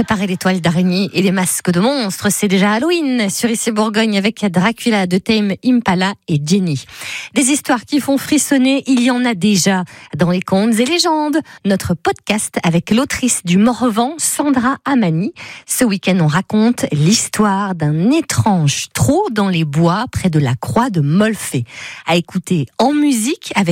Préparez les toiles d'araignée et les masques de monstres, c'est déjà Halloween sur Ici Bourgogne avec Dracula de Tame Impala et Jenny. Des histoires qui font frissonner, il y en a déjà dans les contes et légendes. Notre podcast avec l'autrice du Morvan, Sandra Amani. Ce week-end, on raconte l'histoire d'un étrange trou dans les bois près de la croix de Molfay. À écouter en musique avec